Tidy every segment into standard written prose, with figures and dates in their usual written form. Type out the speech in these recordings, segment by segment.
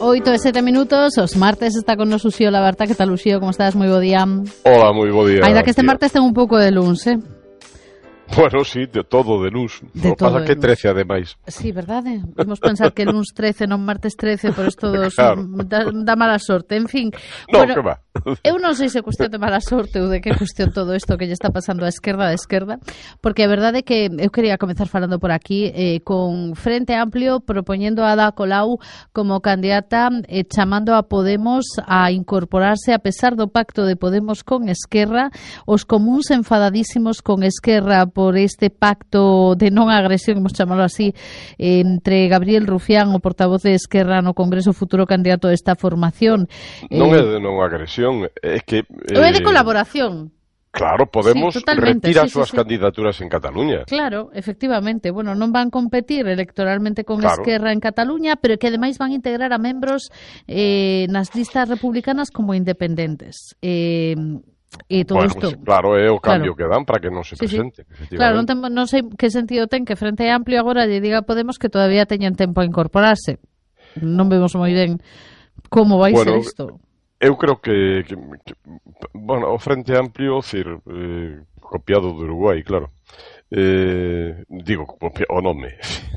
8:07, os martes está con nos Uxío Labarta. Que tal, Uxío? Como estás? Moi bo día. Hola, moi bo día. Ainda que este martes ten un pouco de luns, Bueno, sí, de todo de luz. De o pasa todo que de luz. 13, ademais. Sí, verdade? Vamos pensar que luns 13, non martes 13, por isto dos Claro. da mala sorte. En fin. No, que va. Eu non sei se é cuestión de mala sorte ou de que cuestión todo isto que lle está pasando á esquerda, porque a verdade é que eu quería comezar falando por aquí con Frente Amplio propoñendo a Ada Colau como candidata, chamando a Podemos a incorporarse a pesar do pacto de Podemos con Esquerra, os comuns enfadadísimos con Esquerra por este pacto de non agresión, vamos chamalo así, entre Gabriel Rufián, o portavoz de Esquerra no Congreso, futuro candidato desta formación. Non é de non agresión, é que... É de colaboración. Claro, Podemos Sí, totalmente, retira sí, as súas sí. candidaturas en Cataluña. Claro, efectivamente. Bueno, non van competir electoralmente con Claro. Esquerra en Cataluña, pero que ademais van a integrar a membros nas listas republicanas como independentes. E todo Bueno, isto... pues, claro, é o cambio Claro. que dan para que non se Sí, sí. presente. Claro, non sei que sentido ten que Frente Amplio agora lle diga a Podemos que todavía teñen tempo a incorporarse. Non vemos moi ben como vai ser isto. Eu creo que bueno, o Frente Amplio, copiado do Uruguai, claro. Digo, o nome.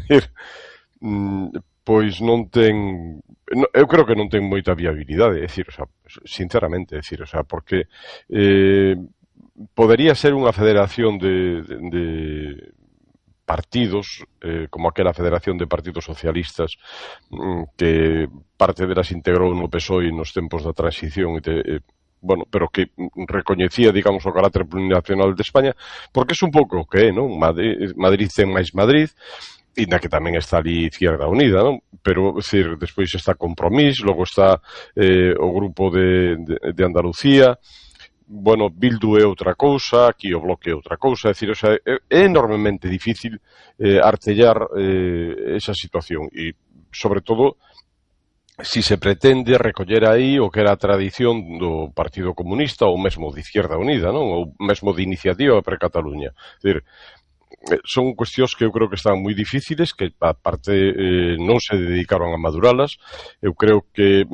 Pois non ten... Eu creo que non ten moita viabilidade, sinceramente, porque podería ser unha federación de partidos, como aquela Federación de Partidos Socialistas que parte delas integrou no PSOE nos tempos da transición pero que recoñecía, digamos, o carácter plurinacional de España, porque é un pouco o que é, non? Madrid ten máis Madrid, inda que tamén está ali Izquierda Unida, non? Pero, despois está Compromís, logo está o grupo de Andalucía. Bueno, Bildu é outra cousa, aquí o Bloque é outra cousa, é enormemente difícil artellar esa situación e, sobre todo, si se pretende recoller aí o que era a tradición do Partido Comunista ou mesmo de Izquierda Unida, non? Ou mesmo de Iniciativa per Cataluña. Son cuestións que eu creo que están moi difíciles, que a parte non se dedicaron a maduralas. Eu creo que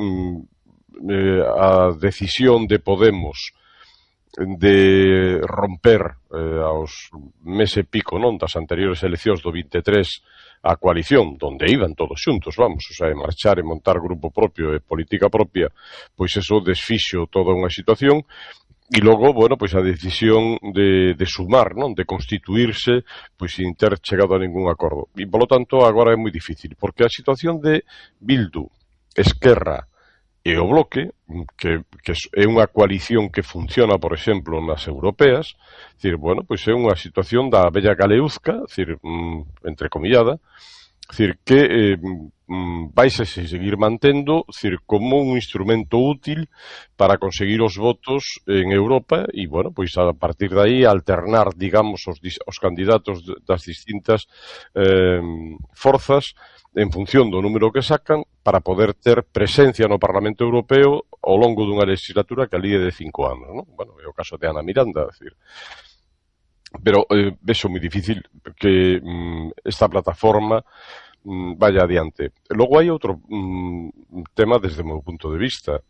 a decisión de Podemos de romper aos mes e pico, non, das anteriores eleccións do 23 a coalición, donde iban todos xuntos, marchar e montar grupo propio e política propia, pois eso desfixo toda unha situación. E logo, pois a decisión de sumar, non, de constituirse, pois sin ter chegado a ningún acordo. E, polo tanto, agora é moi difícil, porque a situación de Bildu, Esquerra e o Bloque, que é unha coalición que funciona, por exemplo, nas europeas, pois é unha situación da bella galeuzca, entrecomillada, que vaise seguir mantendo como un instrumento útil para conseguir os votos en Europa e, pois a partir de aí alternar, digamos, os candidatos das distintas forzas en función do número que sacan para poder ter presencia no Parlamento Europeo ao longo dunha legislatura que ali é de 5 anos, non? É o caso de Ana Miranda, pero vexo moi difícil que esta plataforma vaya adiante. Logo hai outro tema desde o meu punto de vista,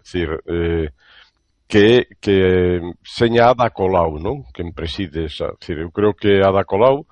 que seña Ada Colau, non? Quen preside esa. Eu creo que Ada Colau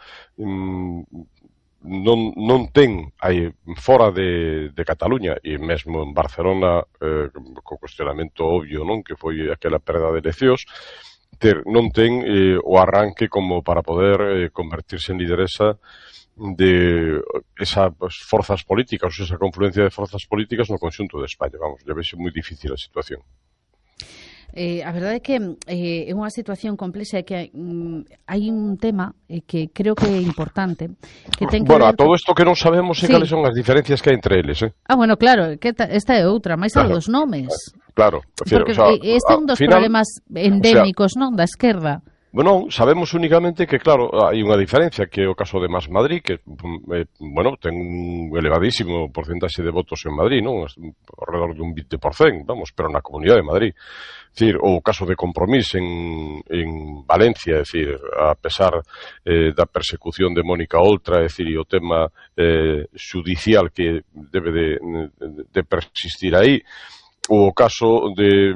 non ten aí fora de Cataluña e mesmo en Barcelona co cuestionamento obvio, non, que foi aquela perda de eleccións, non ten o arranque como para poder convertirse en lideresa de esas forzas políticas, ou esa confluencia de forzas políticas no conxunto de España. Lle vexo moi difícil a situación. A verdade é que é unha situación complexa e que hai un tema que creo que é importante que ten que ver a todo isto que non sabemos cales son as diferencias que hai entre eles, bueno, claro, que esta é outra, máis a dos nomes. Claro. Porque este é un dos problemas endémicos, non, da esquerda. Bueno, sabemos únicamente que, claro, hai unha diferencia, que é o caso de Más Madrid, que, bueno, ten un elevadísimo porcentaxe de votos en Madrid, non? Alrededor de un 20%, vamos, pero na Comunidade de Madrid. É dicir, o caso de Compromís en Valencia, é dicir, a pesar da persecución de Mónica Oltra, é dicir, e o tema xudicial que debe de persistir aí, o caso de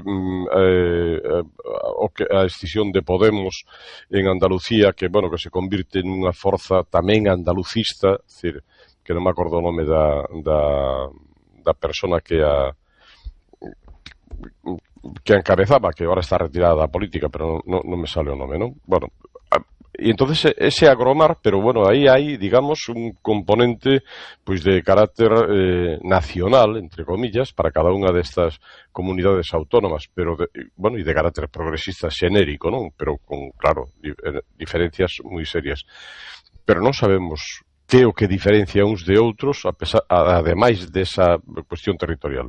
a escisión de Podemos en Andalucía, que, bueno, que se convirte nunha forza tamén andalucista, é dicir, que non me acordo o nome da persona que a encabezaba, que agora está retirada da política, pero non me sale o nome, non? Bueno, e entonces ese agromar, pero bueno, aí hai, digamos, un componente pois de carácter nacional, entre comillas, para cada unha destas comunidades autónomas, pero bueno, e de carácter progresista xenérico, non? Pero con, claro, diferencias moi serias. Pero non sabemos que o que diferencia uns de outros, ademais desa cuestión territorial.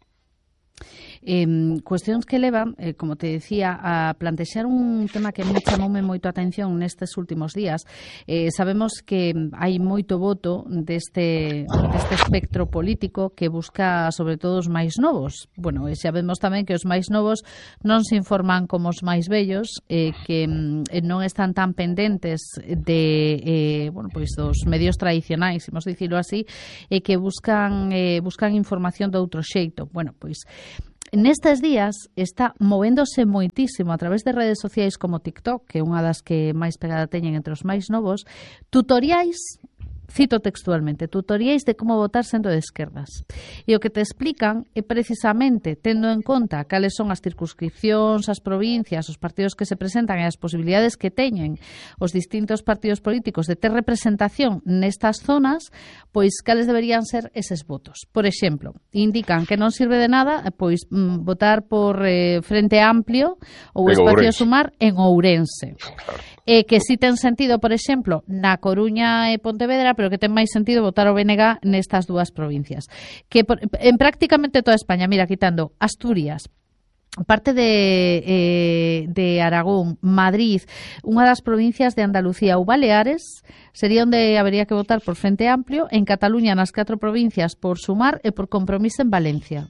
Cuestións que levan, como te decía, a plantexar un tema que me chamoume moito a atención nestes últimos días. Sabemos que hai moito voto deste espectro político que busca sobre todo os máis novos. Bueno, e sabemos tamén que os máis novos non se informan como os máis vellos, que non están tan pendentes de bueno, pois dos medios tradicionais, imos dicilo así, e que buscan información de outro xeito. Bueno, pois nestes días está movéndose moitísimo a través de redes sociais como TikTok, que é unha das que máis pegada teñen entre os máis novos, tutoriais, cito textualmente, tutoriais de como votar sendo de esquerdas. E o que te explican é precisamente tendo en conta cales son as circunscripcións, as provincias, os partidos que se presentan e as posibilidades que teñen os distintos partidos políticos de ter representación nestas zonas, pois cales deberían ser eses votos. Por exemplo, indican que non sirve de nada pois votar por Frente Amplio ou Espacio Sumar en Ourense. E que si ten sentido, por exemplo, na Coruña e Pontevedra, pero que ten máis sentido votar o BNG nestas dúas provincias. Que en prácticamente toda España, mira, quitando Asturias, parte de Aragón, Madrid, unha das provincias de Andalucía ou Baleares, sería onde habería que votar por Frente Amplio, en Cataluña nas 4 provincias por Sumar e por Compromís en Valencia.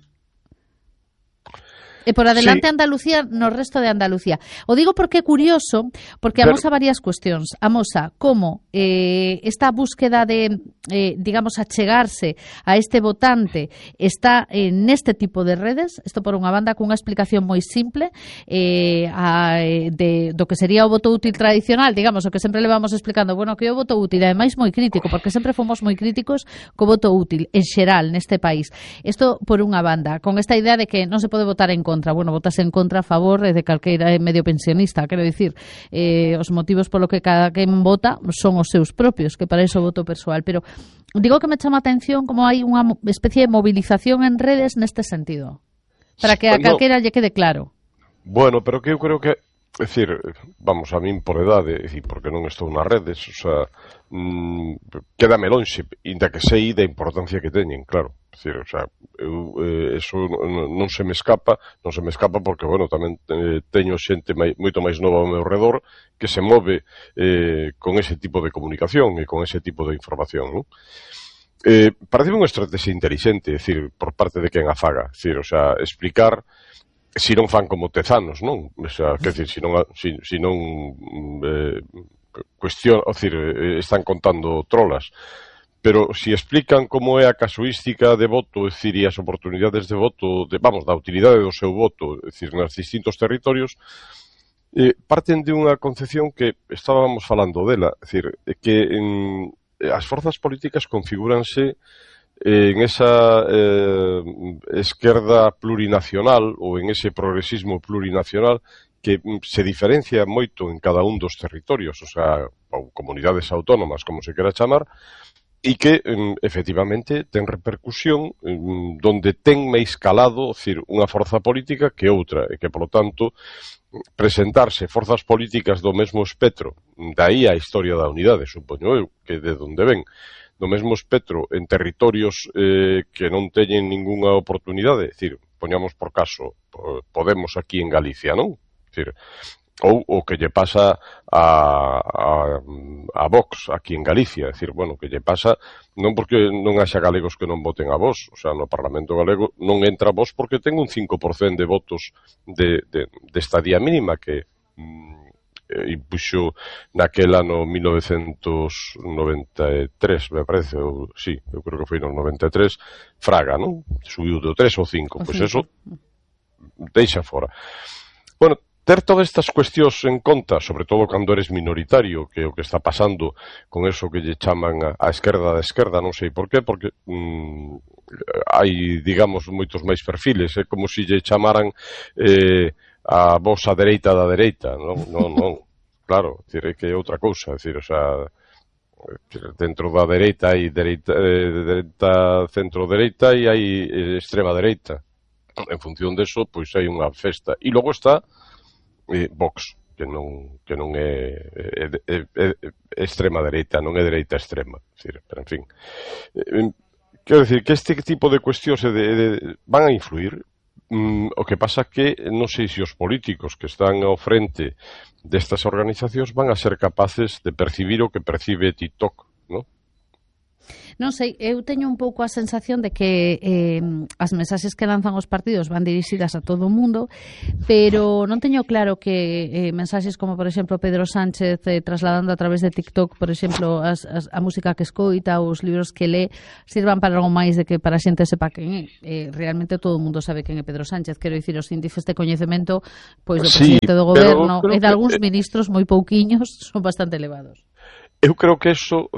E por adelante sí. Andalucía no resto de Andalucía. O digo porque é curioso, porque amosa varias cuestións. Amosa como esta búsqueda de, digamos, achegarse a este votante está neste tipo de redes. Isto por unha banda cunha explicación moi simple do que sería o voto útil tradicional, digamos, o que sempre le vamos explicando. Bueno, que é o voto útil, ademais moi crítico, porque sempre fomos moi críticos co voto útil, en xeral, neste país. Isto por unha banda, con esta idea de que non se pode votar en contra. Bueno, votas en contra a favor de calqueira medio pensionista, quero dicir, os motivos polo que cada quen vota son os seus propios, que para iso voto persoal, pero digo que me chama a atención como hai unha especie de movilización en redes neste sentido, para que a calqueira lle quede claro. Bueno, pero que eu creo que, é dicir, vamos, a min por edade, é dicir, porque non estou nas redes, o sea, quédame lonxe, inda que sei da importancia que teñen, claro. É dicir, o sea, eso non se me escapa porque, bueno, tamén teño xente moito máis nova ao meu redor que se move con ese tipo de comunicación e con ese tipo de información, non? Parece unha estrategia inteligente, é dicir, por parte de quen a faga, é dicir, o sea, explicar si non fan como Tezanos, non? O sea, quer dicir, si non cuestión, o dicir, están contando trolas. Pero si explican como é a casuística de voto, é dicir, e as oportunidades de voto, da utilidade do seu voto, é dicir, nos distintos territorios, parten de unha concepción que estábamos falando dela, é dicir, que as forzas políticas configúranse en esa esquerda plurinacional ou en ese progresismo plurinacional que se diferencia moito en cada un dos territorios, o sea, ou comunidades autónomas, como se quera chamar, e que, efectivamente, ten repercusión donde ten máis calado, decir, unha forza política que outra, e que, polo tanto, presentarse forzas políticas do mesmo espectro, daí a historia da unidade, supoño eu, que de onde ven, do mesmo espectro en territorios que non teñen ningunha oportunidade, é dicir, poñamos por caso, Podemos aquí en Galicia, non? É dicir, ou o que lle pasa a Vox aquí en Galicia, é dicir, bueno, que lle pasa non porque non haxa galegos que non voten a Vox, o sea, no Parlamento galego non entra a Vox porque ten un 5% de votos de estadía mínima que impuxo naquel ano 1993, me parece, ou sí, eu creo que foi no 93, Fraga, non? Subiu do 3 ao 5, pois eso deixa fora. Bueno, ter todas estas cuestións en conta, sobre todo cando eres minoritario, que é o que está pasando con eso que lle chaman a esquerda da esquerda, non sei por qué, porque hai, digamos, moitos máis perfiles, é como se lle chamaran a vos a dereita da dereita, non, claro, é que é outra cousa, é dicir, o sea, dentro da dereita hai dereita centro-dereita e hai extrema dereita. En función deso, pois hai unha festa. E logo está Vox, que non é extrema dereita, non é dereita extrema, pero en fin. Quero dicir que este tipo de cuestións van a influir. O que pasa que non sei se os políticos que están ao frente destas organizacións van a ser capaces de percibir o que percibe TikTok, non? Non sei, eu teño un pouco a sensación de que as mensaxes que lanzan os partidos van dirixidas a todo o mundo, pero non teño claro que mensaxes como, por exemplo, Pedro Sánchez trasladando a través de TikTok, por exemplo, a música que escoita, os libros que lee, sirvan para algo máis de que para a xente sepa quen é. Realmente todo o mundo sabe quen é Pedro Sánchez, quero dicir, os índices de coñecemento pois do presidente do goberno e de algúns ministros moi pouquiños son bastante elevados. Eu creo que eso,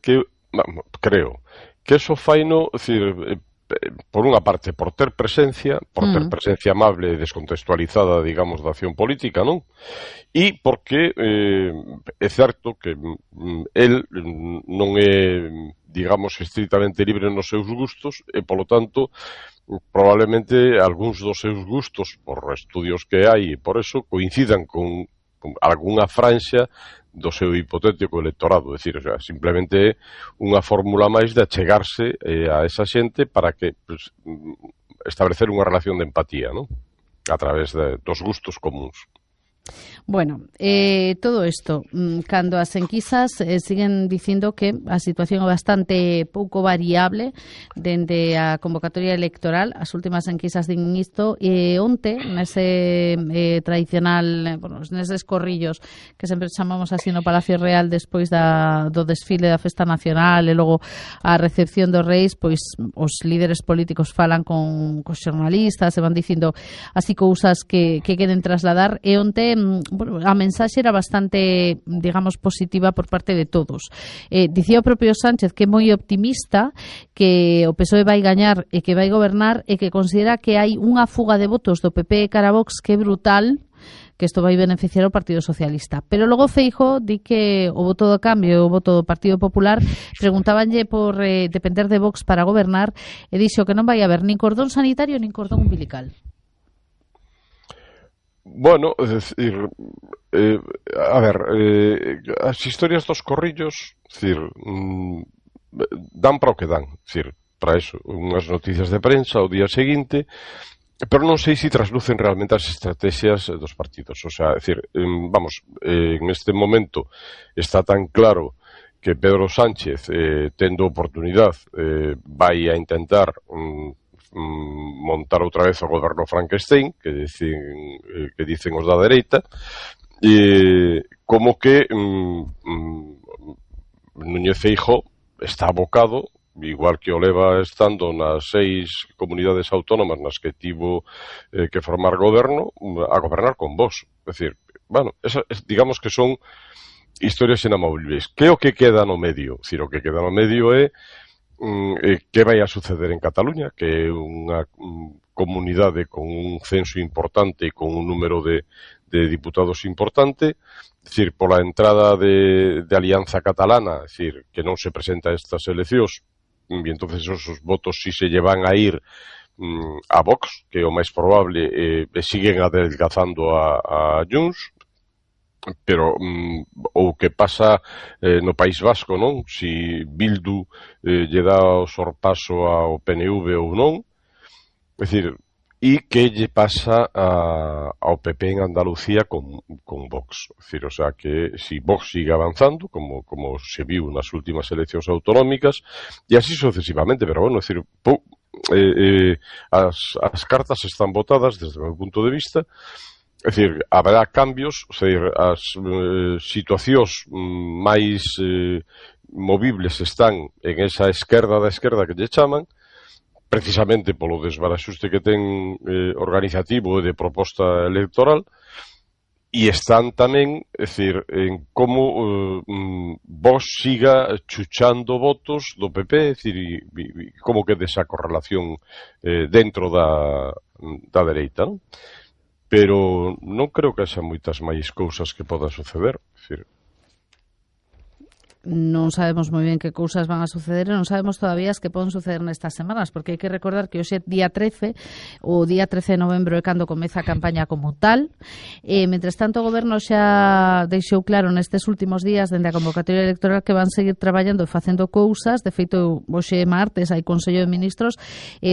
creo que eso faino, por unha parte, por ter presencia amable e descontextualizada, digamos, da acción política, non? E porque é certo que el non é, digamos, estritamente libre nos seus gustos e, polo tanto, probablemente algúns dos seus gustos, por estudios que hai e por eso, coincidan con algunha franxa do seu hipotético electorado, é dicir, o sea, simplemente é unha fórmula máis de achegarse a esa xente para que pues, establecer unha relación de empatía, non? A través dos gustos comuns. Bueno, todo isto, cando as enquisas siguen dicindo que a situación é bastante pouco variable dende a convocatoria electoral, as últimas enquisas din isto, e onte, nese tradicional, bueno, neses corrillos que sempre chamamos así no Palacio Real despois do desfile da Festa Nacional e logo a recepción dos reis, pois os líderes políticos falan con xornalistas e van dicindo así cousas que queren trasladar, e onte bueno, a mensaxe era bastante, digamos, positiva por parte de todos. Dicía o propio Sánchez que é moi optimista, que o PSOE vai gañar e que vai gobernar e que considera que hai unha fuga de votos do PP cara a Vox que é brutal, que isto vai beneficiar ao Partido Socialista. Pero logo Feijóo di que o voto do cambio e o voto do Partido Popular preguntábanlle por depender de Vox para gobernar e dixo que non vai haber nin cordón sanitario nin cordón umbilical. Bueno, es decir, a ver, as historias dos corrillos, es decir, dan para o que dan, es decir, para eso, unhas noticias de prensa o día seguinte, pero non sei se traslucen realmente as estrategias dos partidos. O sea, es decir, vamos, en este momento está tan claro que Pedro Sánchez, tendo oportunidade, vai a intentar montar outra vez o goberno Frankenstein que dicen os da dereita, como que Núñez Feijóo está abocado, igual que o leva estando nas 6 comunidades autónomas nas que tivo que formar goberno, a gobernar con Vox. É dicir, bueno, digamos que son historias inamovibles. Que é o que queda no medio? É dicir, o que queda no medio é que vai a suceder en Cataluña, que é unha comunidade con un censo importante e con un número de diputados importante, é dicir, pola entrada de Alianza Catalana, é dicir, que non se presenta a estas eleccións, e entonces esos votos si se llevan a ir a Vox, que é o máis probable, e siguen adelgazando a Junts, pero o que pasa no País Vasco, non? Si Bildu lle dá o sorpaso ao PNV ou non. É dicir, e que lle pasa ao PP en Andalucía con Vox. É dicir, o sea, que si Vox sigue avanzando, como se viu nas últimas eleccións autonómicas, e así sucesivamente, pero bueno, é dicir, as cartas están botadas desde o meu punto de vista. É dicir, haberá cambios, é dicir, as situacións máis movibles están en esa esquerda da esquerda que lle chaman, precisamente polo desbaraxuste que ten organizativo e de proposta electoral, e están tamén, é dicir, en como Vox siga chuchando votos do PP, é dicir, e como quede esa correlación dentro da dereita, non? Pero non creo que haxa moitas máis cousas que podan suceder, é dicir, non sabemos moi ben que cousas van a suceder e non sabemos todavía as que poden suceder nestas semanas, porque hai que recordar que hoxe é día 13, o día 13 de novembro é cando comeza a campaña como tal. Mentres tanto, o Goberno xa deixou claro nestes últimos días, dende a convocatoria electoral, que van seguir traballando e facendo cousas. De feito, hoxe martes hai Consello de Ministros,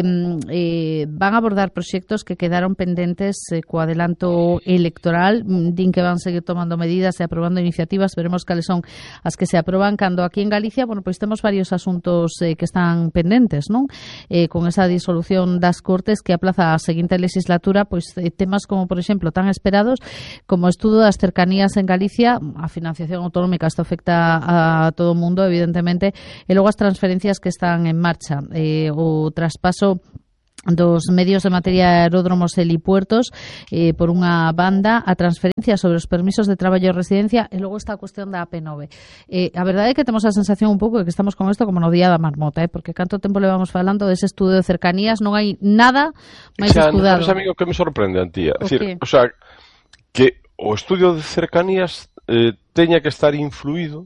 van a abordar proxectos que quedaron pendentes co adelanto electoral. Din que van seguir tomando medidas e aprobando iniciativas. Veremos cales son as que se aproban cando aquí en Galicia, bueno, pois temos varios asuntos que están pendentes, non? Con esa disolución das Cortes que aplaza a seguinte legislatura, pois temas como, por exemplo, tan esperados como o estudo das cercanías en Galicia, a financiación autonómica, isto afecta a todo o mundo, evidentemente, e logo as transferencias que están en marcha, o traspaso dos medios de materia de aeródromos e helipuertos, por unha banda, a transferencia sobre os permisos de traballo e residencia, e logo está a cuestión da AP9. A verdade é que temos a sensación un pouco de que estamos con isto como no día da marmota, porque canto tempo levamos falando dese estudo de cercanías, non hai nada máis estudado. Xa, amigo, que me sorprende, Antía. É dicir, o sea, que o estudio de cercanías teña que estar influído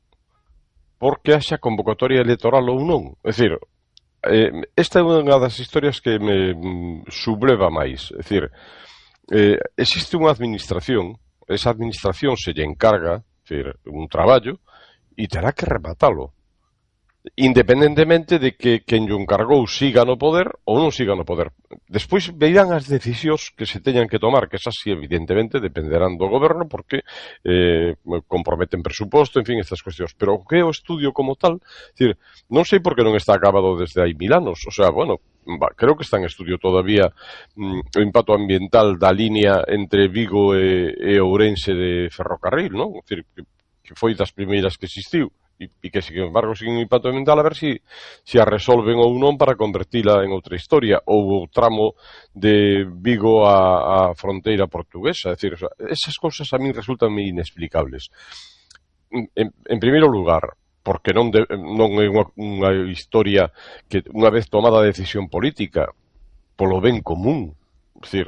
porque haxa convocatoria electoral ou non. É dicir, esta é unha das historias que me subleva máis. É dicir, existe unha administración, esa administración se lle encarga, é dicir, un traballo, e terá que rematalo. Independentemente de que quen lle encargou siga no poder ou non siga no poder. Despois veirán as decisións que se teñan que tomar, que esas, evidentemente, dependerán do goberno, porque comprometen presuposto, en fin, estas cuestións. Pero o que é o estudio como tal, decir, non sei por que non está acabado desde hai 1000 anos. O sea, bueno, creo que está en estudio todavía o impacto ambiental da línea entre Vigo e Ourense de ferrocarril, non? É dicir, que foi das primeiras que existiu. E que, sin embargo, sin impacto ambiental, a ver si a resolven ou non para convertila en outra historia, ou o tramo de Vigo a fronteira portuguesa. É dicir, o sea, esas cousas a min resultan inexplicables. En primeiro lugar, porque non é unha historia que, unha vez tomada a decisión política, polo ben común, é dicir,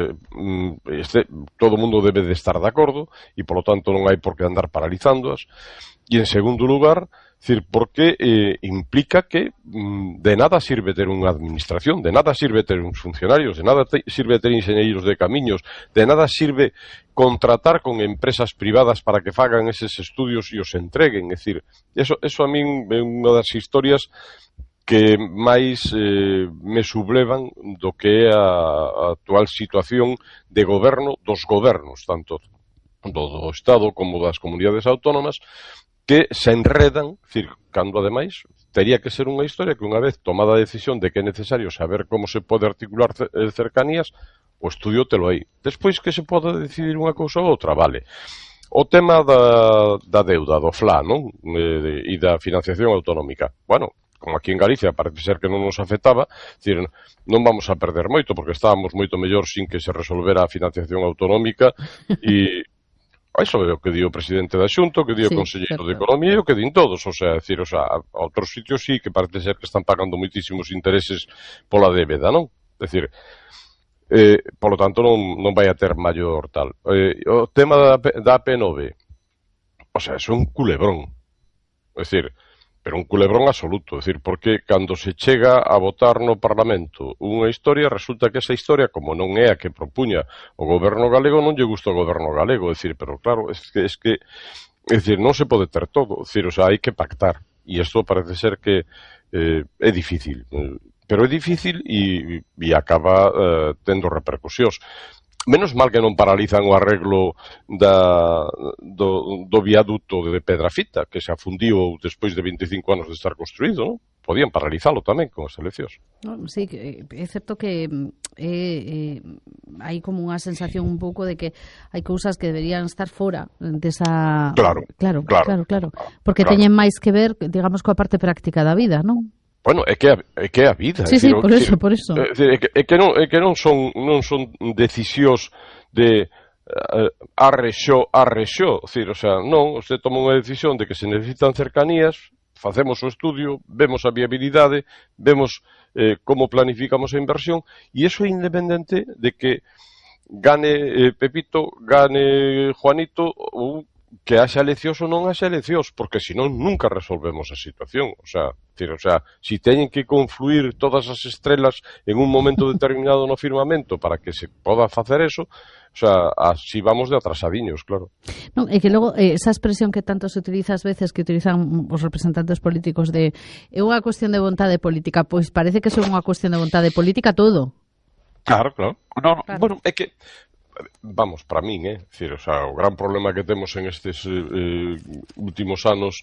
todo o mundo debe de estar de acordo e, polo tanto, non hai por que andar paralizándoas. E, en segundo lugar, decir, porque implica que de nada sirve ter unha administración, de nada sirve ter uns funcionarios, de nada sirve ter enxeñeiros de camiños, de nada sirve contratar con empresas privadas para que fagan eses estudios e os entreguen. É dicir, eso a min é unha das historias que máis me sublevan do que é a actual situación de goberno dos gobernos, tanto do Estado como das comunidades autónomas, que se enredan, dicir, cando ademais tería que ser unha historia que unha vez tomada a decisión de que é necesario saber como se pode articular cercanías, o estudio telo aí. Despois que se pode decidir unha cousa ou outra, vale. O tema da deuda, do FLA, non? E da financiación autonómica. Bueno, como aquí en Galicia parece ser que non nos afectaba, dicir, non vamos a perder moito, porque estábamos moito mellor sin que se resolvera a financiación autonómica e iso é o que di o presidente da Xunta, o que di o conselleiro de Economía e o que din todos, o sea, decir, o sea, a outros sitios sí que parece ser que están pagando moitísimos intereses pola débeda, non? Decir, polo tanto non vai a ter maior tal. O tema da AP9, o sea, é un culebrón. É dicir, pero un culebrón absoluto, é dicir, porque cando se chega a votar no Parlamento unha historia, resulta que esa historia, como non é a que propuña o goberno galego, non lle gusta o goberno galego, é dicir, pero claro, é dicir, non se pode ter todo, é dicir, o sea, hai que pactar, e isto parece ser que é difícil. pero é difícil e acaba tendo repercusións. Menos mal que non paralizan o arreglo do viaduto de Pedrafita, que se afundiu despois de 25 anos de estar construído, non? Podían paralizalo tamén con as eleccións. Sí, é certo que hai como unha sensación un pouco de que hai cousas que deberían estar fora desa... Claro. Porque teñen máis que ver, digamos, coa parte práctica da vida, non? Bueno, é que é a vida. Sí, por eso. É que non son decisións de arrexó. O sea, non, você toma unha decisión de que se necesitan cercanías, facemos o estudio, vemos a viabilidade, vemos como planificamos a inversión, e iso é independente de que gane Pepito, gane Juanito, ou que haxa eleccións ou non haxa eleccións, porque senón nunca resolvemos a situación. O sea, si teñen que confluir todas as estrelas en un momento determinado no firmamento para que se poda facer eso, o sea, así vamos de atrasadiños, claro. Non, é que logo esa expresión que tanto se utiliza ás veces, que utilizan os representantes políticos de é unha cuestión de vontade política, pois parece que é unha cuestión de vontade política todo. Claro. No, bueno, é que vamos, para min, decir, o sea, o gran problema que temos en estes últimos anos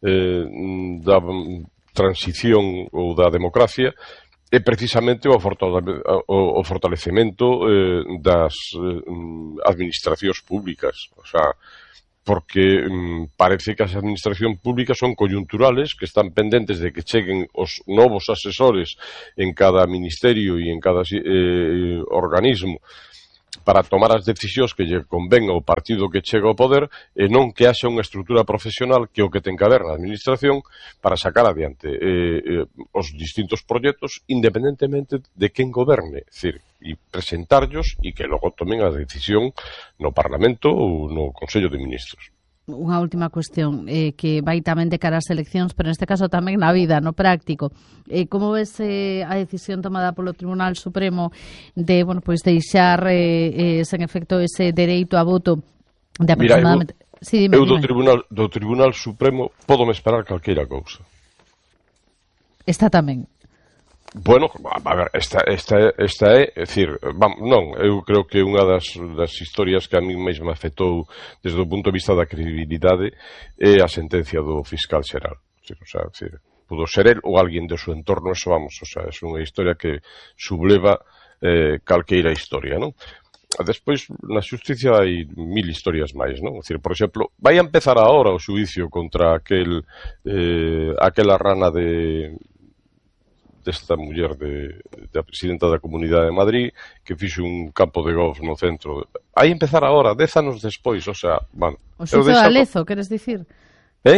da transición ou da democracia é precisamente o fortalecemento das administracións públicas, o sea, porque parece que as administracións públicas son coyunturales, que están pendentes de que cheguen os novos asesores en cada ministerio e en cada organismo para tomar as decisións que lle convenga ao partido que chega ao poder e non que haxa unha estrutura profesional que o que ten que haber na administración para sacar adiante os distintos proxectos independentemente de quen goberne, decir, e presentarlos e que logo tomen a decisión no Parlamento ou no Consello de Ministros. Unha última cuestión que vai tamén de cara ás eleccións, pero neste caso tamén na vida, no práctico. Como ves a decisión tomada polo Tribunal Supremo de, bueno, pois deixar sen efecto ese dereito a voto de aproximadamente... Mira, eu do Tribunal Supremo pódome esperar calqueira cousa. Esta tamén. Bueno, a ver, esta é decir, non, eu creo que unha das historias que a mí máis me afectou desde o punto de vista da credibilidade é a sentencia do fiscal xeral. O sea, pudo ser el ou alguén do seu entorno, eso vamos, o sea, é unha historia que subleva calqueira historia, non? Despois, na xusticia hai 1000 historias máis, non? Decir, por exemplo, vai a empezar agora o xuicio contra aquela rana desta muller da presidenta da Comunidade de Madrid que fixo un campo de golf no centro. Aí empezar agora, 10 anos despois, o sea, bueno. O xuicio de Alezo, queres dicir?